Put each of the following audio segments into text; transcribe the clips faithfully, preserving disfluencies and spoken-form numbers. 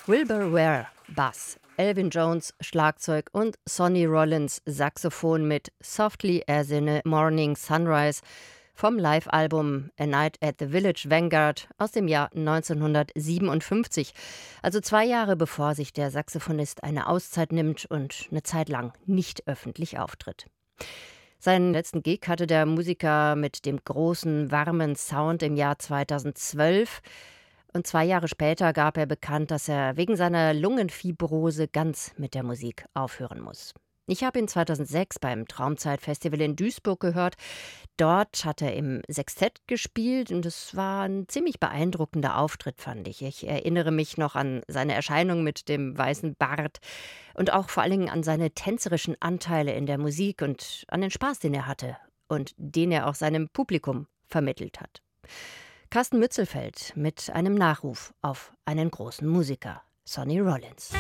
Wilbur Ware, Bass, Elvin Jones, Schlagzeug und Sonny Rollins, Saxophon mit Softly as in a Morning Sunrise vom Live-Album A Night at the Village Vanguard aus dem Jahr neunzehnhundertsiebenundfünfzig. Also zwei Jahre bevor sich der Saxophonist eine Auszeit nimmt und eine Zeit lang nicht öffentlich auftritt. Seinen letzten Gig hatte der Musiker mit dem großen, warmen Sound im Jahr zweitausendzwölf. Und zwei Jahre später gab er bekannt, dass er wegen seiner Lungenfibrose ganz mit der Musik aufhören muss. Ich habe ihn zweitausendsechs beim Traumzeit-Festival in Duisburg gehört. Dort hat er im Sextett gespielt und es war ein ziemlich beeindruckender Auftritt, fand ich. Ich erinnere mich noch an seine Erscheinung mit dem weißen Bart und auch vor allen Dingen an seine tänzerischen Anteile in der Musik und an den Spaß, den er hatte und den er auch seinem Publikum vermittelt hat. Carsten Mützelfeld mit einem Nachruf auf einen großen Musiker, Sonny Rollins.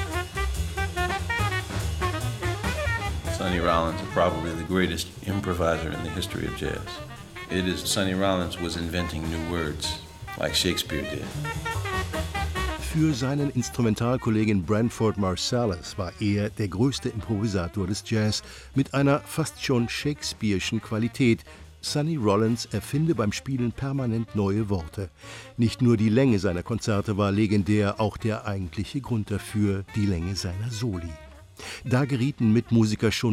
Sonny Rollins is probably the greatest improviser in the history of jazz. It is Sonny Rollins was inventing new words, like Shakespeare did. Für seinen Instrumentalkollegen Branford Marsalis war er der größte Improvisator des Jazz mit einer fast schon shakespearischen Qualität. Sonny Rollins erfinde beim Spielen permanent neue Worte. Nicht nur die Länge seiner Konzerte war legendär, auch der eigentliche Grund dafür, die Länge seiner Soli. Da gerieten Mitmusiker schon